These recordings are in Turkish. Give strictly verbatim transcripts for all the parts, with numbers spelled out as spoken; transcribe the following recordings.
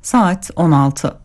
Saat on altı.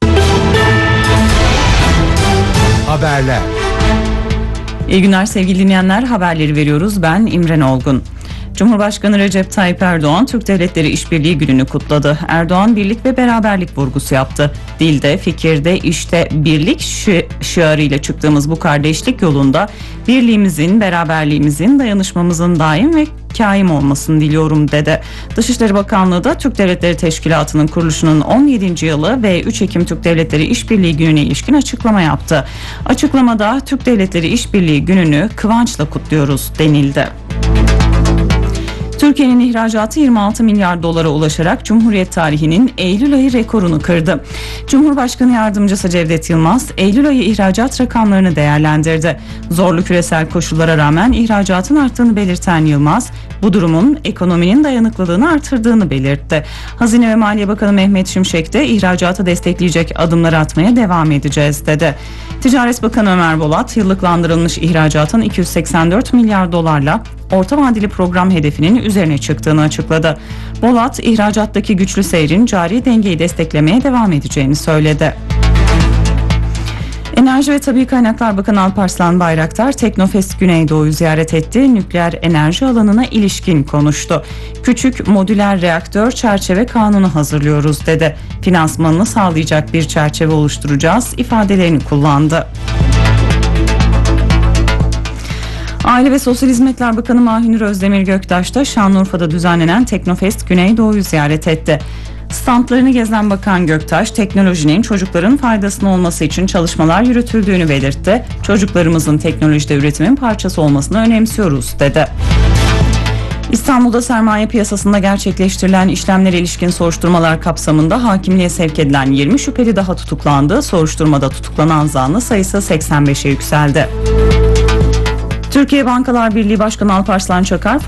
Haberler. İyi günler sevgili dinleyenler, haberleri veriyoruz. Ben İmren Olgun. Cumhurbaşkanı Recep Tayyip Erdoğan, Türk Devletleri İşbirliği Günü'nü kutladı. Erdoğan, birlik ve beraberlik vurgusu yaptı. Dilde, fikirde, işte birlik şi- şiarıyla çıktığımız bu kardeşlik yolunda birliğimizin, beraberliğimizin, dayanışmamızın daim ve kaim olmasını diliyorum dedi. Dışişleri Bakanlığı da Türk Devletleri Teşkilatı'nın kuruluşunun on yedinci yılı ve üç Ekim Türk Devletleri İşbirliği Günü'ne ilişkin açıklama yaptı. Açıklamada Türk Devletleri İşbirliği Günü'nü kıvançla kutluyoruz denildi. Türkiye'nin ihracatı yirmi altı milyar dolara ulaşarak Cumhuriyet tarihinin Eylül ayı rekorunu kırdı. Cumhurbaşkanı Yardımcısı Cevdet Yılmaz, Eylül ayı ihracat rakamlarını değerlendirdi. Zorlu küresel koşullara rağmen ihracatın arttığını belirten Yılmaz, bu durumun ekonominin dayanıklılığını artırdığını belirtti. Hazine ve Maliye Bakanı Mehmet Şimşek de ihracatı destekleyecek adımları atmaya devam edeceğiz dedi. Ticaret Bakanı Ömer Bolat, yıllıklandırılmış ihracatın iki yüz seksen dört milyar dolarla orta vadeli program hedefinin üzerine çıktığını açıkladı. Bolat, ihracattaki güçlü seyrin cari dengeyi desteklemeye devam edeceğini söyledi. Enerji ve Tabii Kaynaklar Bakanı Alparslan Bayraktar, Teknofest Güneydoğu'yu ziyaret etti. Nükleer enerji alanına ilişkin konuştu. Küçük modüler reaktör çerçeve kanunu hazırlıyoruz dedi. Finansmanını sağlayacak bir çerçeve oluşturacağız ifadelerini kullandı. Aile ve Sosyal Hizmetler Bakanı Mahinur Özdemir Göktaş da Şanlıurfa'da düzenlenen Teknofest Güneydoğu'yu ziyaret etti. Standlarını gezen Bakan Göktaş, teknolojinin çocukların faydasına olması için çalışmalar yürütüldüğünü belirtti. Çocuklarımızın teknolojide üretimin parçası olmasını önemsiyoruz dedi. İstanbul'da sermaye piyasasında gerçekleştirilen işlemlere ilişkin soruşturmalar kapsamında hakimliğe sevk edilen yirmi şüpheli daha tutuklandı. Soruşturmada tutuklanan zanlı sayısı seksen beşe yükseldi. Türkiye Bankalar Birliği Başkanı Alparslan Çakar,